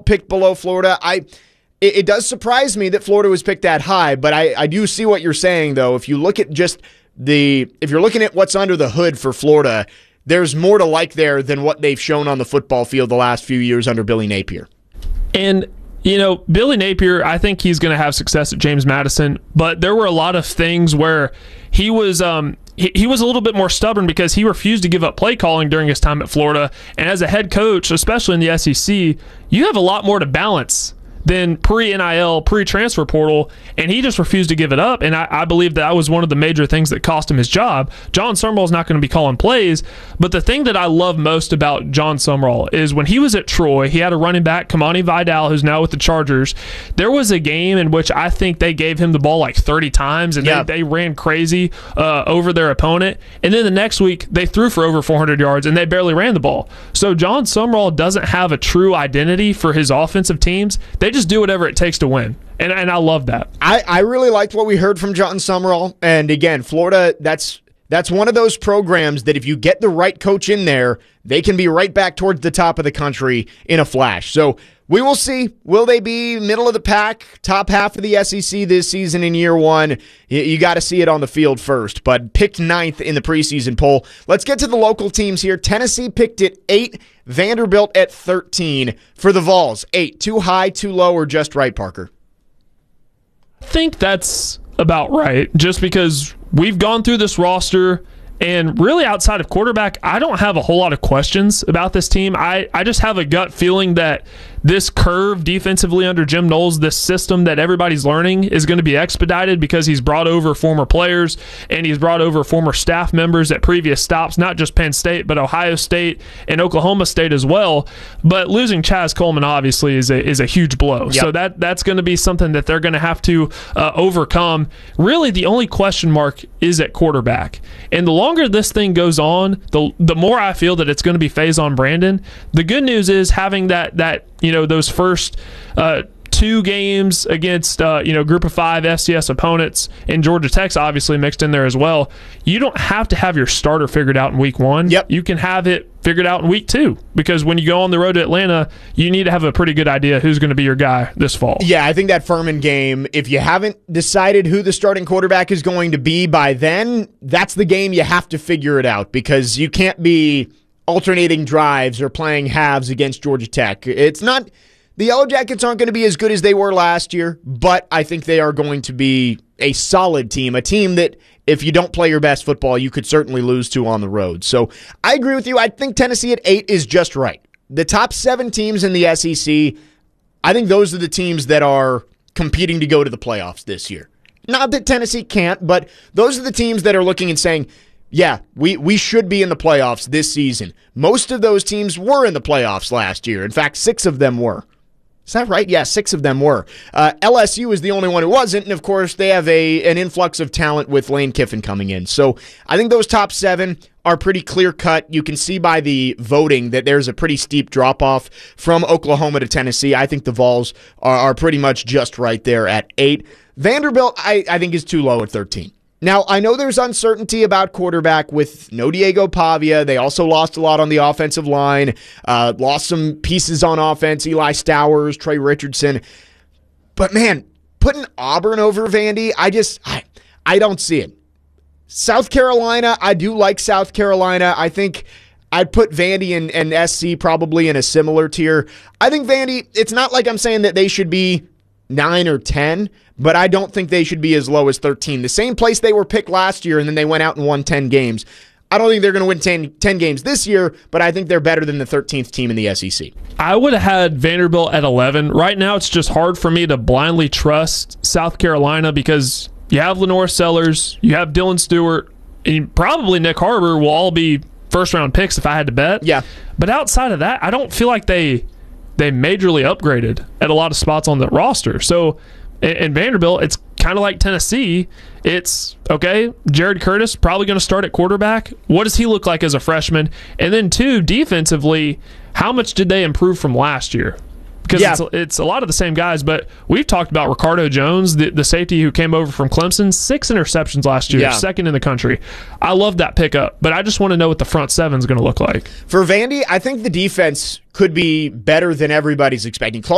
picked below Florida. It does surprise me that Florida was picked that high, but I do see what you're saying, though. If you look at if you're looking at what's under the hood for Florida, there's more to like there than what they've shown on the football field the last few years under Billy Napier. And, Billy Napier, I think he's going to have success at James Madison, but there were a lot of things where he was he was a little bit more stubborn because he refused to give up play calling during his time at Florida. And as a head coach, especially in the SEC, you have a lot more to balance than pre-NIL, pre-transfer portal, and he just refused to give it up, and I believe that was one of the major things that cost him his job. John Sumrall's not going to be calling plays, but the thing that I love most about John Sumrall is when he was at Troy, he had a running back, Kamani Vidal, who's now with the Chargers. There was a game in which I think they gave him the ball like 30 times, and they ran crazy over their opponent, and then the next week they threw for over 400 yards, and they barely ran the ball. So John Sumrall doesn't have a true identity for his offensive teams. They just do whatever it takes to win. And I love that. I really liked what we heard from John Sumrall. And again, Florida, that's one of those programs that if you get the right coach in there, they can be right back towards the top of the country in a flash. So we will see. Will they be middle of the pack, top half of the SEC this season in year one? You got to see it on the field first. But picked 9th in the preseason poll. Let's get to the local teams here. Tennessee picked at 8, Vanderbilt at 13. For the Vols, 8. Too high, too low, or just right, Parker? I think that's about right, just because we've gone through this roster, and really outside of quarterback, I don't have a whole lot of questions about this team. I just have a gut feeling that this curve defensively under Jim Knowles, this system that everybody's learning, is going to be expedited because he's brought over former players and he's brought over former staff members at previous stops, not just Penn State, but Ohio State and Oklahoma State as well. But losing Chaz Coleman obviously is a huge blow. Yep. So that's going to be something that they're going to have to overcome. Really, the only question mark is at quarterback. And the longer this thing goes on, the more I feel that it's going to be Faison Brandon. The good news is having that those first 2 games against Group of 5 FCS opponents, and Georgia Tech's obviously mixed in there as well. You don't have to have your starter figured out in week 1. Yep. You can have it figured out in week 2, because when you go on the road to Atlanta, you need to have a pretty good idea who's going to be your guy this fall. Yeah, I think that Furman game, if you haven't decided who the starting quarterback is going to be by then, that's the game you have to figure it out, because you can't be alternating drives or playing halves against Georgia Tech. It's not, the Yellow Jackets aren't going to be as good as they were last year, but I think they are going to be a solid team, a team that if you don't play your best football, you could certainly lose to on the road. So I agree with you. I think Tennessee at 8 is just right. The top 7 teams in the SEC, I think those are the teams that are competing to go to the playoffs this year. Not that Tennessee can't, but those are the teams that are looking and saying, yeah, we should be in the playoffs this season. Most of those teams were in the playoffs last year. In fact, 6 of them were. Is that right? Yeah, 6 of them were. LSU is the only one who wasn't, and of course they have an influx of talent with Lane Kiffin coming in. So I think those top 7 are pretty clear-cut. You can see by the voting that there's a pretty steep drop-off from Oklahoma to Tennessee. I think the Vols are pretty much just right there at 8. Vanderbilt, I think, is too low at 13. Now, I know there's uncertainty about quarterback with no Diego Pavia. They also lost a lot on the offensive line, lost some pieces on offense, Eli Stowers, Trey Richardson. But, man, putting Auburn over Vandy, I don't see it. South Carolina, I do like South Carolina. I think I'd put Vandy and SC probably in a similar tier. I think Vandy, it's not like I'm saying that they should be 9 or 10, but I don't think they should be as low as 13. The same place they were picked last year, and then they went out and won 10 games. I don't think they're going to win 10 games this year, but I think they're better than the 13th team in the SEC. I would have had Vanderbilt at 11. Right now, it's just hard for me to blindly trust South Carolina because you have Lenore Sellers, you have Dylan Stewart, and probably Nick Harbor will all be first-round picks if I had to bet. Yeah. But outside of that, I don't feel like they majorly upgraded at a lot of spots on the roster. So in Vanderbilt, it's kind of like Tennessee. It's, okay, Jared Curtis probably going to start at quarterback. What does he look like as a freshman? And then, 2, defensively, how much did they improve from last year? Because it's a lot of the same guys, but we've talked about Ricardo Jones, the safety who came over from Clemson, 6 interceptions last year, second in the country. I love that pickup, but I just want to know what the front 7 is going to look like. For Vandy, I think the defense could be better than everybody's expecting.